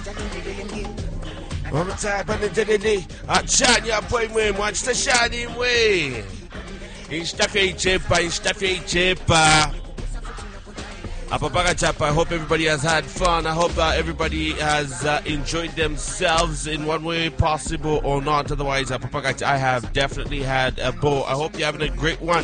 Achanya boy mwe mwachita shani mwe. Instafe ichepa. Apapaka Chapa, I hope everybody has had fun. I hope everybody has enjoyed themselves in one way possible or not. Otherwise, Apapaka, I have definitely had a ball. I hope you're having a great one.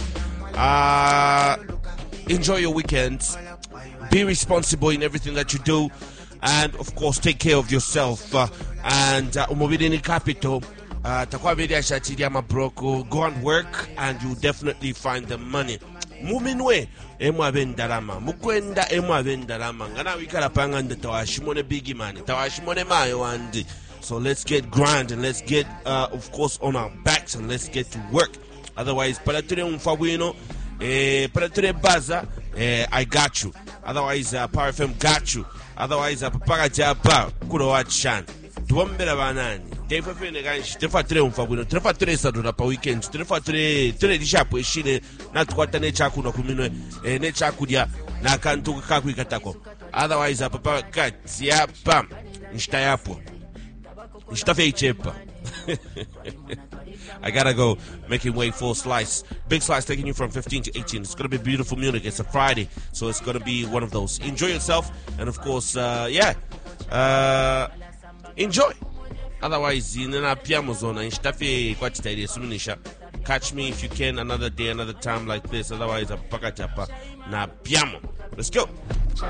Enjoy your weekends. Be responsible in everything that you do. And, of course, take care of yourself. And umobidini capital. Go and work and you definitely find the money. Muminwe emwa bendarama mukwenda emwa bendarama ngana wikala panga ndawashimone bigi man tawashimone mayo andi. So let's get grind and let's get of course on our backs and let's get to work. Otherwise palature umfabwino palature baza I got you. Otherwise Power FM got you. Otherwise Papaka Chapa kulo wachan tuombera banani tefafene ganshi tefatire umfabwino tefatire sadura pa weekends tefatire dishapo eshine natkwata nechakuno kuminwe nechakudya nakantu kakwikatako. Otherwise papa katsiapa nshtayapo nshtafe ichepa. I gotta go, making way for Slice. Big Slice taking you from 15 to 18. It's gonna be beautiful Munich. It's a Friday, so it's gonna be one of those. Enjoy yourself, and of course, enjoy. Otherwise, catch me if you can another day, another time like this. Otherwise, let's go.